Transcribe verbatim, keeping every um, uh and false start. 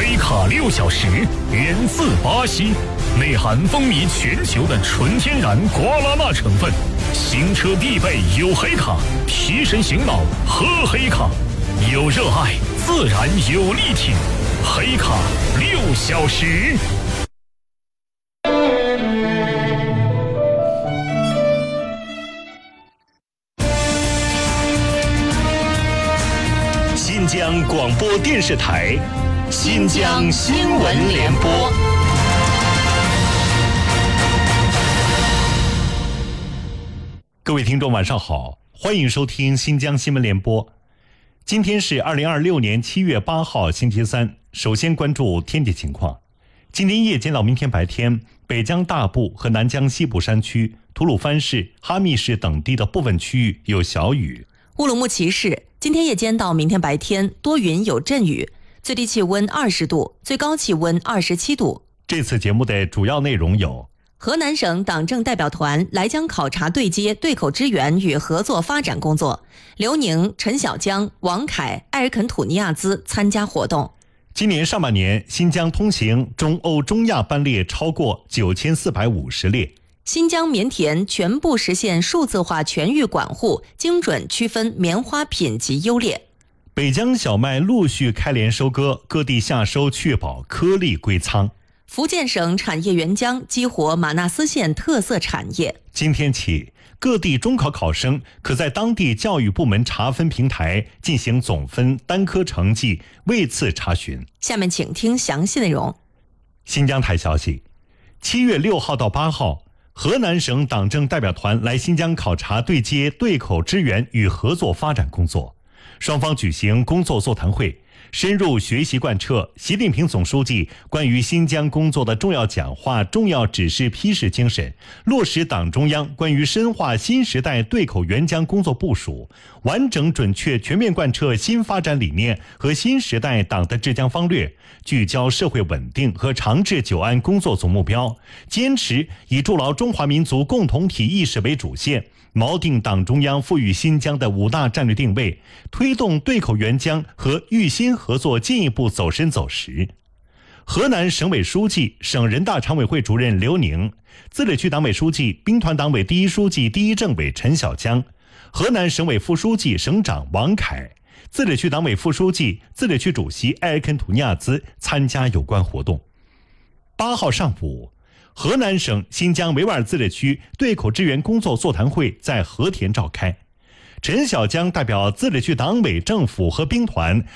黑卡六小时，源自巴西，内含风靡全球的纯天然瓜拉纳成分，行车必备有黑卡，提神醒脑喝黑卡，有热爱自然有力挺，黑卡六小时。新疆广播电视台，新疆新闻联播。各位听众晚上好，欢迎收听新疆新闻联播。今天是二零二六年七月八号星期三，首先关注天气情况。今天夜间到明天白天，北疆大部和南疆西部山区、吐鲁番市、哈密市等地的部分区域有小雨。 乌鲁木齐市今天夜间到明天白天多云有阵雨，最低气温二十度，最高气温二十七度。 这次节目的主要内容有： 河南省党政代表团来疆考察对接对口支援与合作发展工作，刘宁、陈小江、王凯、埃尔肯土尼亚兹参加活动。 今年上半年，新疆通行中欧中亚班列超过九千四百五十列。 新疆棉田全部实现数字化全域管护，精准区分棉花品级优劣。 北疆小麦陆续开镰收割，各地夏收确保颗粒归仓。 福建省产业援疆激活马纳斯县特色产业。 今天起，各地中考考生可在当地教育部门查分平台进行总分单科成绩位次查询。 下面请听详细内容。 新疆台消息，七月六号到八号，河南省党政代表团来新疆考察对接对口支援与合作发展工作，双方举行工作座谈会，深入学习贯彻习近平总书记关于新疆工作的重要讲话、重要指示批示精神，落实党中央关于深化新时代对口援疆工作部署，完整准确全面贯彻新发展理念和新时代党的治疆方略，聚焦社会稳定和长治久安工作总目标，坚持以筑牢中华民族共同体意识为主线，锚定党中央赋予新疆的五大战略定位，推动对口援疆和豫新合作进一步走深走实。河南省委书记、省人大常委会主任刘宁，自治区党委书记、兵团党委第一书记、第一政委陈小江，河南省委副书记、省长王凯，自治区党委副书记、自治区主席埃尔肯土尼亚兹参加有关活动。八号上午，河南省新疆维吾尔自治区对口支援工作座谈会在和田召开，陈小江代表自治区党委、政府和兵团